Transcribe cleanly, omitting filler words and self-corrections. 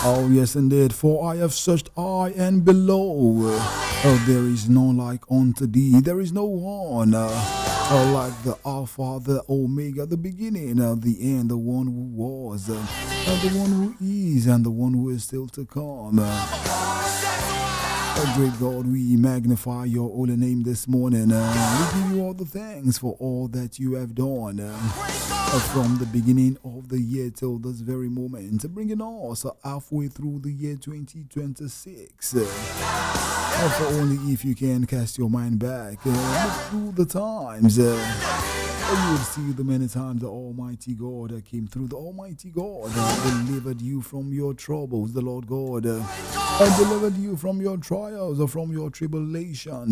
Oh, yes, indeed. For I have searched high and below. There is none like unto thee. There is no one like the Alpha, the Omega, the beginning, the end, the one who was, the one who is, and the one who is still to come. Oh, great God, we magnify your holy name this morning. We give you all the thanks for all that you have done from the beginning of the year till this very moment, bringing us halfway through the year 2026. For only if you can cast your mind back, look through the times. You will see the many times the Almighty God came through. The Almighty God delivered you from your troubles. The Lord God delivered you from your trials or from your tribulation.